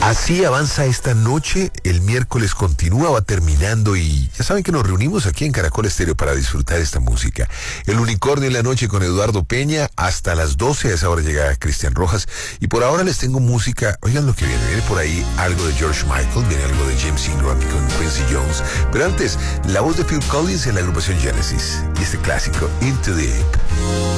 Así avanza esta noche, el miércoles continúa, va terminando y ya saben que nos reunimos aquí en Caracol Estéreo para disfrutar esta música. El Unicornio en la noche con Eduardo Peña, hasta las 12, a esa hora llega Cristian Rojas. Y por ahora les tengo música, oigan lo que viene por ahí algo de George Michael, viene algo de James Ingram con Quincy Jones. Pero antes, la voz de Phil Collins en la agrupación Genesis y este clásico, Into the Deep.